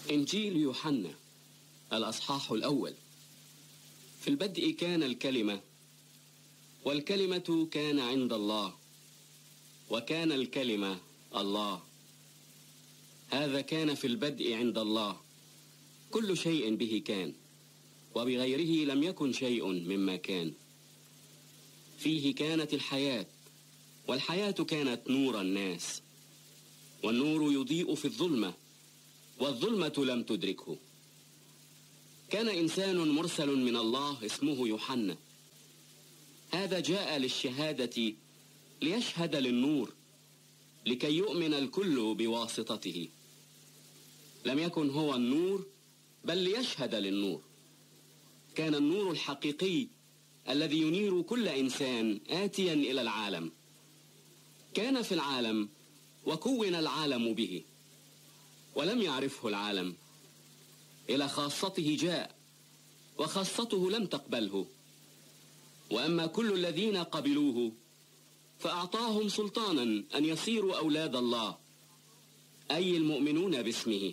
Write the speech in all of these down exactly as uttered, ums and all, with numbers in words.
إنجيل يوحنا الأصحاح الأول. في البدء كان الكلمة، والكلمة كان عند الله، وكان الكلمة الله. هذا كان في البدء عند الله. كل شيء به كان، وبغيره لم يكن شيء مما كان. فيه كانت الحياة، والحياة كانت نور الناس، والنور يضيء في الظلمة، والظلمة لم تدركه. كان إنسان مرسل من الله اسمه يوحنا. هذا جاء للشهادة ليشهد للنور، لكي يؤمن الكل بواسطته. لم يكن هو النور، بل ليشهد للنور. كان النور الحقيقي الذي ينير كل إنسان آتيا إلى العالم. كان في العالم، وكون العالم به، ولم يعرفه العالم. إلى خاصته جاء، وخاصته لم تقبله. وأما كل الذين قبلوه فأعطاهم سلطانا أن يصيروا أولاد الله، أي المؤمنون باسمه،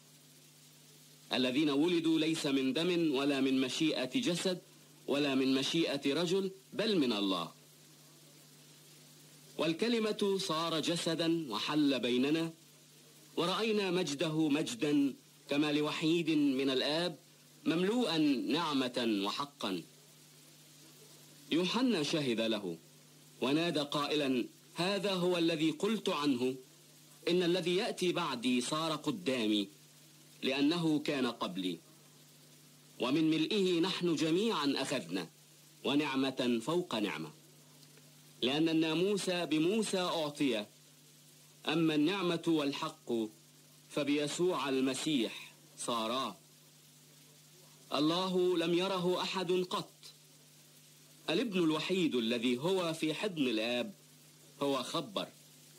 الذين ولدوا ليس من دم ولا من مشيئة جسد ولا من مشيئة رجل، بل من الله. والكلمة صار جسدا وحل بيننا، ورأينا مجده مجدا كما لوحيد من الآب، مملوءا نعمة وحقا. يوحنا شهد له ونادى قائلا: هذا هو الذي قلت عنه، إن الذي يأتي بعدي صار قدامي، لأنه كان قبلي. ومن ملئه نحن جميعا أخذنا، ونعمة فوق نعمة. لأن الناموس بموسى أعطي، أما النعمة والحق فبيسوع المسيح صارا. الله لم يره أحد قط، الابن الوحيد الذي هو في حضن الآب هو خبر.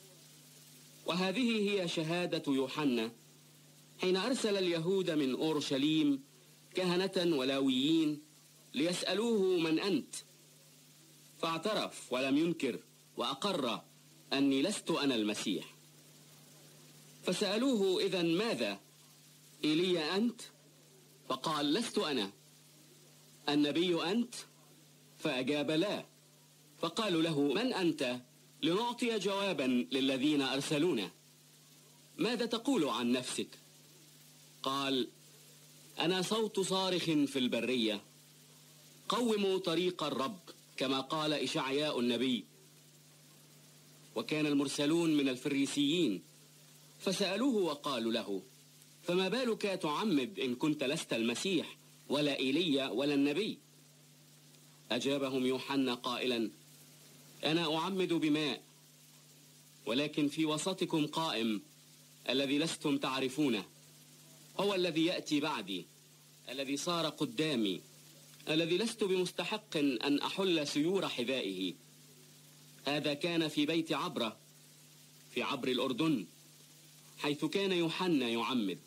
وهذه هي شهادة يوحنا حين أرسل اليهود من أورشليم كهنة ولاويين ليسألوه: من أنت؟ فاعترف ولم ينكر، وأقر أني لست أنا المسيح. فسألوه: إذن ماذا؟ إيليا أنت؟ فقال: لست أنا. النبي أنت؟ فأجاب: لا. فقالوا له: من أنت لنعطي جوابا للذين أرسلونا؟ ماذا تقول عن نفسك؟ قال: أنا صوت صارخ في البرية، قوموا طريق الرب، كما قال إشعياء النبي. وكان المرسلون من الفريسيين، فسألوه وقالوا له: فما بالك تعمد إن كنت لست المسيح ولا إيليا ولا النبي؟ أجابهم يوحنا قائلا: أنا أعمد بماء، ولكن في وسطكم قائم الذي لستم تعرفونه، هو الذي يأتي بعدي، الذي صار قدامي، الذي لست بمستحق أن أحل سيور حذائه. هذا كان في بيت عبرة في عبر الأردن، حيث كان يوحنا يعمد.